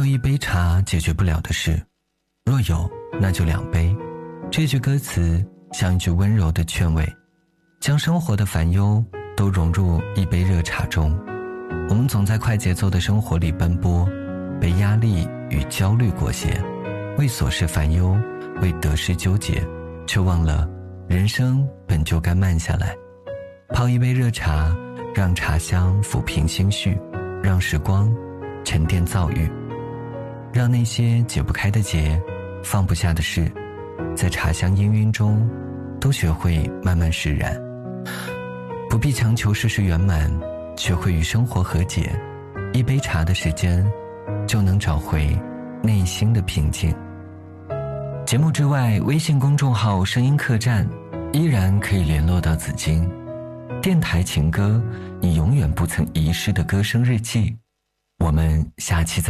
一杯茶解决不了的事，若有那就2杯。这句歌词像一句温柔的劝慰，将生活的烦忧都融入一杯热茶中。我们总在快节奏的生活里奔波，被压力与焦虑裹挟，为琐事烦忧，为得失纠结，却忘了人生本就该慢下来。泡一杯热茶，让茶香抚平心绪，让时光沉淀躁郁，让那些解不开的结，放不下的事，在茶香氤氲中都学会慢慢释然。不必强求事事圆满，学会与生活和解，一杯茶的时间就能找回内心的平静。节目之外，微信公众号声音客栈依然可以联络到紫金。电台情歌，你永远不曾遗失的歌声日记。我们下期再见。